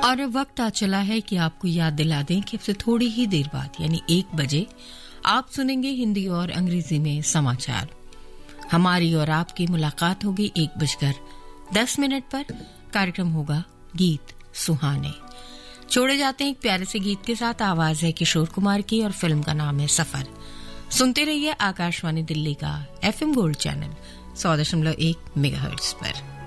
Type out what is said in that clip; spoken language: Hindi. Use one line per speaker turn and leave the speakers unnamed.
और अब वक्त आ चला है कि आपको याद दिला दें कि अब से थोड़ी ही देर बाद यानी 1 बजे आप सुनेंगे हिंदी और अंग्रेजी में समाचार। हमारी और आपकी मुलाकात होगी 1:10 पर। कार्यक्रम होगा गीत सुहाने। छोड़े जाते हैं एक प्यारे से गीत के साथ। आवाज है किशोर कुमार की और फिल्म का नाम है सफर। सुनते रहिए आकाशवाणी दिल्ली का FM गोल्ड चैनल 100.1 मेगाहर्ट्ज पर।